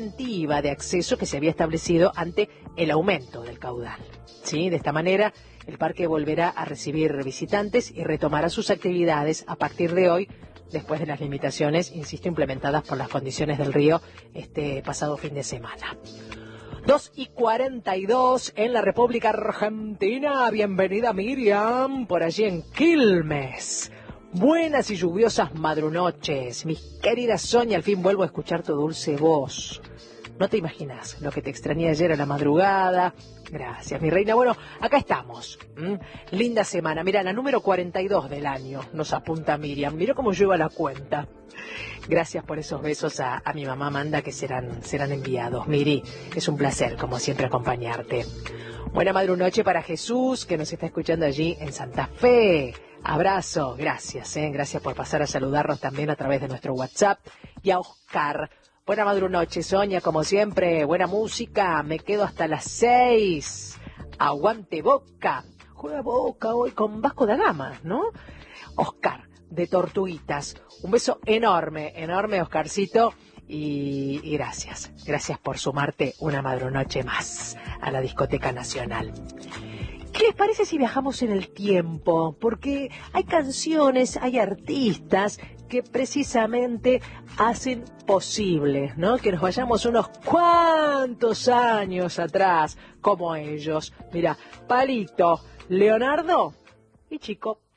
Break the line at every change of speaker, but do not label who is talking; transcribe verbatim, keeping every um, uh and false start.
preventiva de acceso que se había establecido ante el aumento del caudal. ¿Sí? De esta manera, el parque volverá a recibir visitantes y retomará sus actividades a partir de hoy, después de las limitaciones, insisto, implementadas por las condiciones del río este pasado fin de semana. dos y cuarenta y dos en la República Argentina. Bienvenida Miriam, por allí en Quilmes. Buenas y lluviosas madrunoches. Mi querida Sonia, al fin vuelvo a escuchar tu dulce voz. No te imaginas lo que te extrañé ayer a la madrugada. Gracias, mi reina. Bueno, acá estamos. ¿Mm? Linda semana. Mira, la número cuarenta y dos del año nos apunta Miriam. Mira cómo lleva la cuenta. Gracias por esos besos a, a mi mamá Amanda que serán, serán enviados. Miri, es un placer, como siempre, acompañarte. Buena madrunoche para Jesús, que nos está escuchando allí en Santa Fe. Abrazo, gracias, ¿eh? Gracias por pasar a saludarnos también a través de nuestro WhatsApp. Y a Oscar. Buena madrunoche, Sonia, como siempre. Buena música, me quedo hasta las seis. Aguante Boca. Juega Boca hoy con Vasco da Gama, ¿no? Oscar, de Tortuguitas. Un beso enorme, enorme, Oscarcito. Y, y gracias, gracias por sumarte una madrunoche más a la Discoteca Nacional. ¿Qué les parece si viajamos en el tiempo? Porque hay canciones, hay artistas que precisamente hacen posible, ¿no? Que nos vayamos unos cuantos años atrás, como ellos. Mira, Palito, Leonardo y Chico.